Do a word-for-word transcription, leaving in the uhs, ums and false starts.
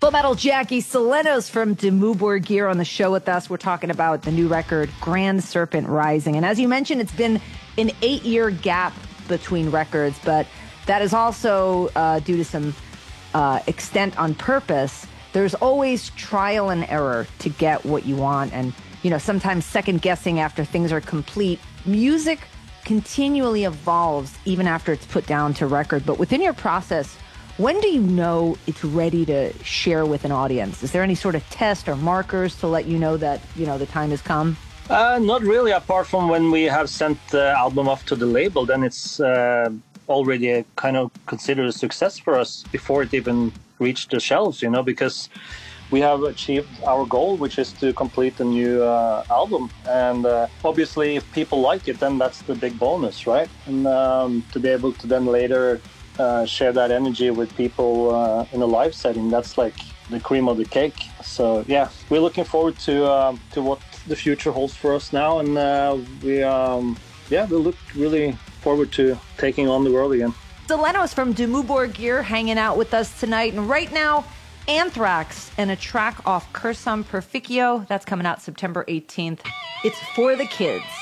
Full Metal Jackie Selenos from Demubor Gear on the show with us. We're talking about the new record, Grand Serpent Rising. And as you mentioned, it's been an eight-year gap between records, but that is also uh, due to some uh, extent on purpose. There's always trial and error to get what you want, and, you know, sometimes second-guessing after things are complete. Music continually evolves even after it's put down to record. But within your process, when do you know it's ready to share with an audience? Is there any sort of test or markers to let you know that, you know, the time has come? Uh, not really, apart from when we have sent the album off to the label, then it's uh, already a kind of considered a success for us before it even reached the shelves, you know, because we have achieved our goal, which is to complete a new uh, album. And uh, obviously, if people like it, then that's the big bonus, right? And um, to be able to then later uh, share that energy with people uh, in a live setting, that's like the cream of the cake. So yeah, we're looking forward to uh, to what the future holds for us now. And uh, we, um, yeah, we look really forward to taking on the world again. Selenos from Demubor Gear hanging out with us tonight. And right now, Anthrax and a track off Cursum Perficio. That's coming out September eighteenth. It's For the Kids.